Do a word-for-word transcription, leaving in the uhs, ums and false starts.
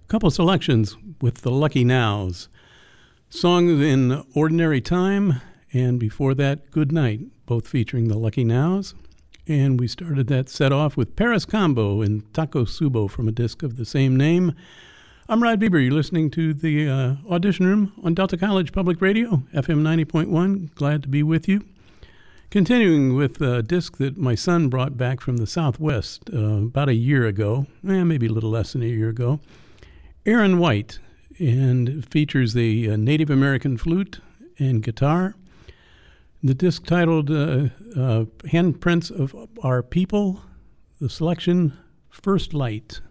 Couple selections with the Lucky Nows. Songs in Ordinary Time, and before that, Good Night, both featuring the Lucky Nows. And we started that set off with Paris Combo and Taco Subo from a disc of the same name. I'm Rod Bieber. You're listening to the uh, Audition Room on Delta College Public Radio, F M ninety point one. Glad to be with you. Continuing with a disc that my son brought back from the Southwest uh, about a year ago, eh, maybe a little less than a year ago. Aaron White, and it features the uh, Native American flute and guitar. The disc titled uh, uh, Handprints of Our People, the selection First Light.